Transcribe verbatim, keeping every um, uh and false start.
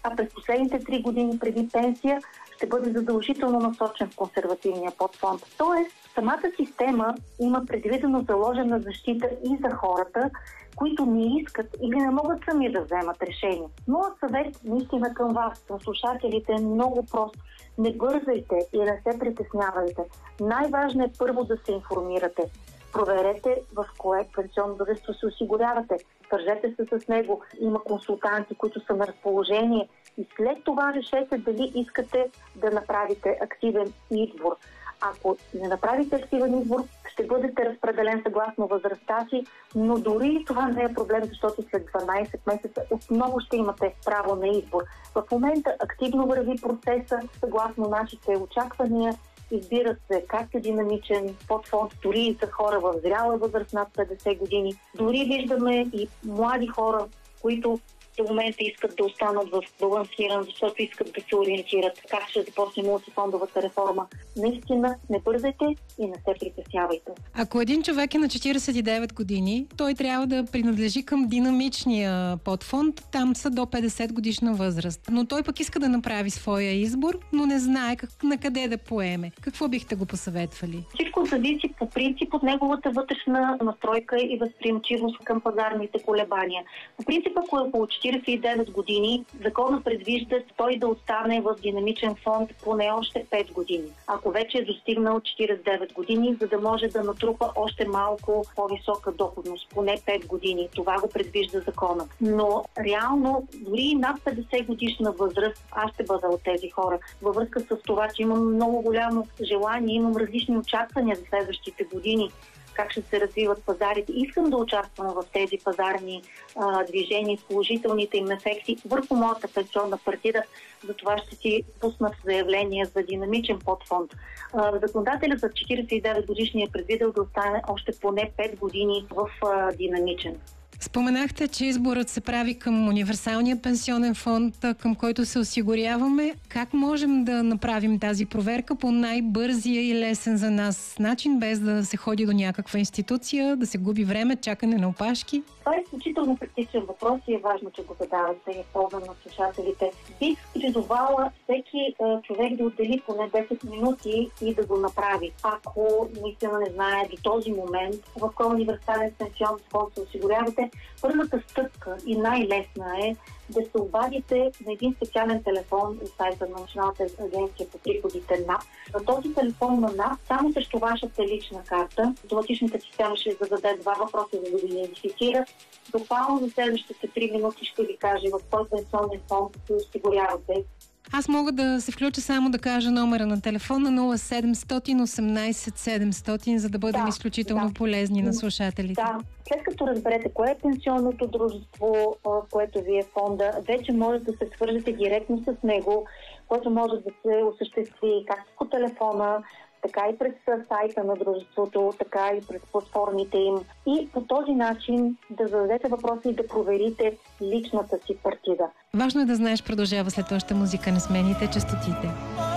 а през последните три години преди пенсия ще бъде задължително насочен в консервативния подфонд. Тоест, самата система има предвидено заложена защита и за хората, които не искат или не могат сами да вземат решение. Моят съвет наистина към вас, към слушателите, е много прост. Не бързайте и не се притеснявайте. Най-важно е първо да се информирате. Проверете в кое пенсионно дружество се осигурявате. Свържете се с него. Има консултанти, които са на разположение. И след това решете дали искате да направите активен избор. Ако не направите активен избор, ще бъдете разпределен съгласно възрастта си, но дори и това не е проблем, защото след дванайсет месеца отново ще имате право на избор. В момента активно върви процеса, съгласно нашите очаквания. Избира се както динамичен подфонд, дори и за хора в зряла възраст над петдесет години. Дори виждаме и млади хора, които до момента искат да останат в балансиран, защото искат да се ориентират как ще започне мултифондовата реформа. Наистина, не бързайте и не се притеснявайте. Ако един човек е на четирийсет и девет години, той трябва да принадлежи към динамичния подфонд, там са до петдесет годишна възраст. Но той пък иска да направи своя избор, но не знае как, на къде да поеме. Какво бихте го посъветвали? Всичко зависи по принцип от неговата вътрешна настройка и възприемчивост към пазарните колебания. По принцип, ако е около четирийсет и девет години, законът предвижда той да остане в динамичен фонд поне още пет години. Ако вече е достигнал четирийсет и девет години, за да може да натрупа още малко по-висока доходност, поне пет години. Това го предвижда законът. Но реално, дори и над петдесет годишна възраст, аз ще бъда от тези хора. Във връзка с това, че имам много голямо желание, имам различни очаквания за следващите години, как ще се развиват пазарите. Искам да участвам в тези пазарни а, движения с положителните им ефекти върху моята пенсионна партида. Затова ще си пусна заявление за динамичен подфонд. А, законодателят за четирийсет и девет годишния е предвидел да остане още поне пет години в а, динамичен. Споменахте, че изборът се прави към универсалния пенсионен фонд, към който се осигуряваме. Как можем да направим тази проверка по най-бързия и лесен за нас начин, без да се ходи до някаква институция, да се губи време, чакане на опашки? Това е изключително практичен въпрос и е важно, че го задавате и ползвам на слушателите. Бих призовала всеки е, човек да отдели поне десет минути и да го направи. Ако наистина не знае до този момент в кой универсален пенсионен фонд се осигурявате, първата стъпка и най-лесна е да се обадите на един специален телефон от сайта на Националната агенция по приходите НАП. На този телефон на НАП, само срещу вашата лична карта, автоматичната система ще зададе два въпроса, за да ви идентифицира. Буквално за следващите три минути ще ви каже в кой пенсионен фонд се осигурявате. Аз мога да се включа само да кажа номера на телефона нула седемстотин осемнайсет седемстотин, за да бъдем да, изключително да. полезни на слушателите. Да, след като разберете кое е пенсионното дружество, в което ви е фонда, вече може да се свържете директно с него, което може да се осъществи както по телефона, така и през сайта на дружеството, така и през платформите им. И по този начин да зададете въпроси и да проверите личната си партида. Важно е да знаеш, продължава след още музика, не смените честотите.